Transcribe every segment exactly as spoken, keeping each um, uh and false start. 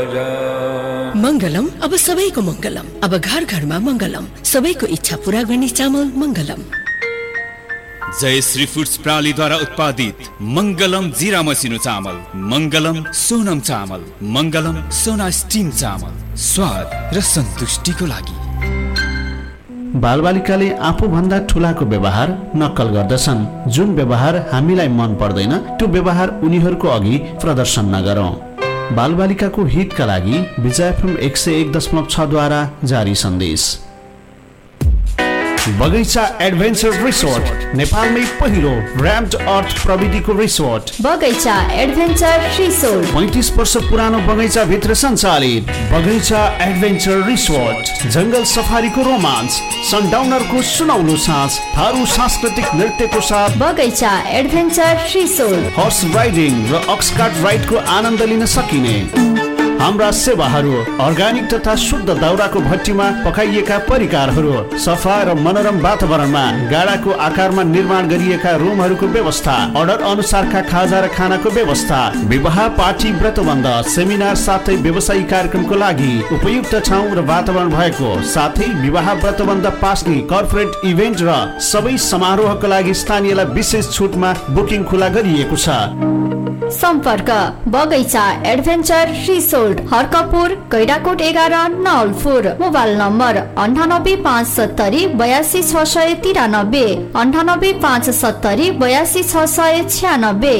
मंगलम अब सबैको मंगलम, अब घर घरमा मंगलम, सबैको इच्छा पूरा गर्ने चामल मंगलम। जय श्री फूड्स प्रणालीद्वारा उत्पादित मंगलम जीरा मसिनो चामल, मंगलम सोनम चामल, मंगलम सोना स्टिम चामल, स्वाद र सन्तुष्टिको लागि। बालबालिकाले आफूभन्दा ठुलाको व्यवहार नक्कल गर्दछन्। जुन व्यवहार हामीलाई मन पर्दैन त्यो व्यवहार उनीहरूको अघि प्रदर्शन नगरौं। बालबालिकाको हितका लागि विजय एफएम एक सय एक दशमलव छ द्वारा जारी सन्देश। बगैंचा एडभेन्चर रिसोर्ट नेपालमै पहिलो र्याम्ड अर्थ प्रविधिको रिसोर्ट बगैंचा एडभेन्चर रिसोर्ट पैंतीस वर्ष पुरानो बगैंचा भित्र सञ्चालित बगैंचा एडभेन्चर रिसोर्ट। जंगल सफारीको रोमान्च, सनडाउनरको सुनौलो साँझ, थारू सांस्कृतिक नृत्यको साथ बगैंचा एडभेन्चर रिसोर्ट। हर्स राइडिङ र अक्सकार्ट राइडको आनन्द लिन सकिने हाम्रा सेवाहरू अर्ग्यानिक तथा शुद्ध दाउराको भट्टीमा पकाइएका परिकारहरू, सफा र मनोरम वातावरणमा गाडाको आकारमा निर्माण गरिएका रुमहरूको व्यवस्था, अर्डर अनुसारका खाजा र खानाको व्यवस्था, विवाह पार्टी व्रतबन्ध सेमिनार साथै व्यवसायिक कार्यक्रमको लागि उपयुक्त ठाउँ र वातावरण भएको साथै विवाह व्रतबन्ध पार्टी कर्पोरेट इभेन्ट र सबै समारोहको लागि स्थानीयलाई विशेष छुटमा बुकिङ खुला गरिएको छ। सम्पर्क बगैंचा एडभेन्चर रिसोर्ट, हरकपुर, गैडाकोट एघार, नवलपुर। मोबाइल नम्बर अन्ठानब्बे पाँच सत्तरी बयासी छ सय तिरानब्बे, अन्ठानब्बे पाँच सत्तरी बयासी छ सय छ्यानब्बे।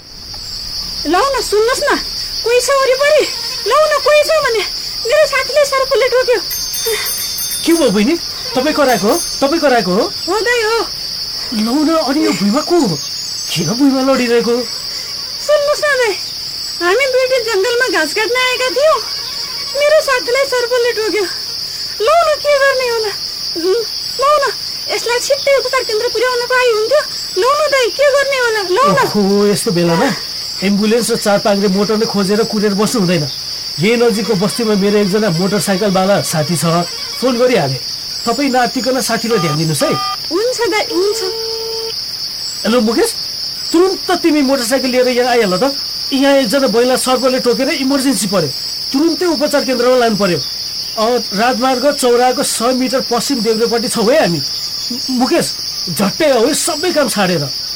ल न सुन्नुहोस् न, कोही छ वरिपरि? ल न कोही छ भने मेरो साथीले सर्पले टोक्यो। के भयो बहिनी? तपाईँ कराएको हो? तपाईँ कराएको हो? हो दाइ हो। लौ न, अनि यो भुइँमा को हो? किन भुइँमा लडिरहेको? सुन्नुहोस् न दाइ, हामी दुईटी जङ्गलमा घाँस काट्न आएका थियौँ। मेरो साथीलाई सर्पले टोक्यो। लौ न के गर्ने होला? लौ न यसलाई छिट्टै उपचार केन्द्र पुर्याउन पाए हुन्थ्यो। लौ न दाइ के गर्ने होला? लौ न। ओहो, यस्तो बेलामा एम्बुलेन्स र चार पाङ्ग्रे मोटरले खोजेर कुरेर बस्नु हुँदैन। यही नजिकको बस्तीमा मेरो एकजना मोटरसाइकलवाला साथी छ, फोन गरिहाले। तपाईँ नातिकन साथीलाई ध्यान दिनुहोस् है। हुन्छ दाइ हुन्छ। हेलो मुकेश, तुरुन्त तिमी मोटरसाइकल लिएर यहाँ आइहाल त। यहाँ एकजना महिला सर्पले टोकेर इमर्जेन्सी पर्यो, तुरुन्तै उपचार केन्द्रमा लानु पर्यो। राजमार्ग चौराको सय मिटर पश्चिम देब्रेपट्टि छौँ है हामी। मुकेश झट्टै हो, सबै काम छाडेर।